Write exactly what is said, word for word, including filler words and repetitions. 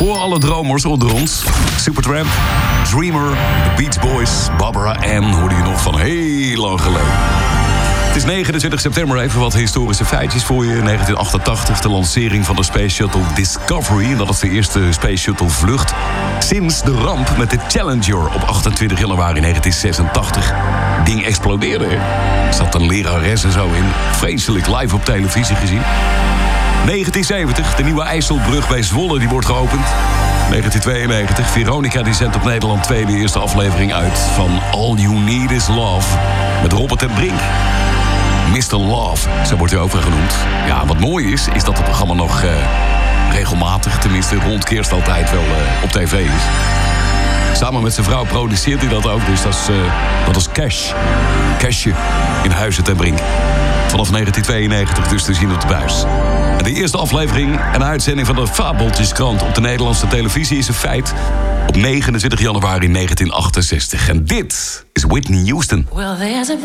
Voor alle dromers onder ons. Supertramp, Dreamer, The Beach Boys, Barbara Ann hoorde je nog van heel lang geleden. Het is negenentwintig september, even wat historische feitjes voor je. negentien achtentachtig, de lancering van de Space Shuttle Discovery. En dat is de eerste Space Shuttle vlucht sinds de ramp met de Challenger op achtentwintig januari negentien zesentachtig. Het ding explodeerde. Er zat een lerares en zo in. Vreselijk live op televisie gezien. negentien zeventig, de nieuwe IJsselbrug bij Zwolle, die wordt geopend. negentien tweeënnegentig, Veronica die zendt op Nederland twee de eerste aflevering uit van All You Need Is Love. Met Robert ten Brink. mister Love, zo wordt hij over genoemd. Ja, wat mooi is, is dat het programma nog uh, regelmatig, tenminste rond kerst altijd wel uh, op tv is. Samen met zijn vrouw produceert hij dat ook, dus dat is, uh, dat is Cash. Cashje in Huizen ten Brink. Vanaf negentien tweeënnegentig dus te zien op de buis. En de eerste aflevering en uitzending van de Fabeltjeskrant op de Nederlandse televisie is een feit op negenentwintig januari negentien achtenzestig. En dit is Whitney Houston. Well, there's a